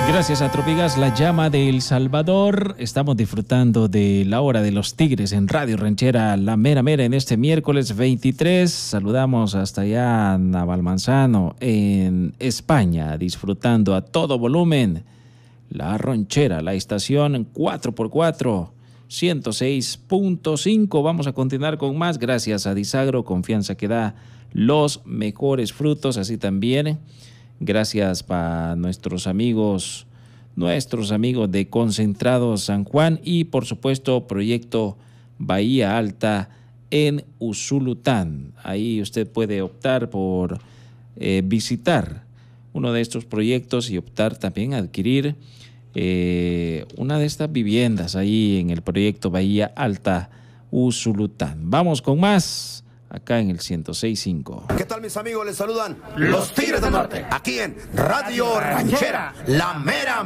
Gracias a Tropigas, la llama de El Salvador. Estamos disfrutando de la hora de los Tigres en Radio Ranchera, La Mera Mera, en este miércoles 23. Saludamos hasta allá a Navalmanzano, en España, disfrutando a todo volumen La Ranchera, la estación 4x4, 106.5. Vamos a continuar con más. Gracias a Disagro, confianza que da los mejores frutos, así también. Gracias para nuestros amigos de Concentrado San Juan y por supuesto Proyecto Bahía Alta en Usulután. Ahí usted puede optar por visitar uno de estos proyectos y optar también a adquirir una de estas viviendas ahí en el Proyecto Bahía Alta Usulután. Vamos con más. Acá en el 106.5. ¿Qué tal, mis amigos? Les saludan los Tigres del Norte. Aquí en Radio Ranchera, La Mera